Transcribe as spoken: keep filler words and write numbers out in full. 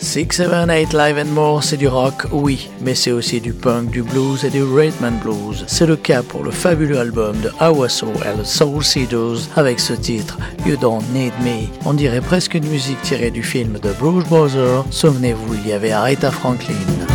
six, seven, eight Live and More, c'est du rock, oui, mais c'est aussi du punk, du blues et du rhythm and blues. C'est le cas pour le fabuleux album de Awaso and Soul Seeders avec ce titre You Don't Need Me. On dirait presque une musique tirée du film de Blues Brothers. Souvenez-vous, il y avait Aretha Franklin.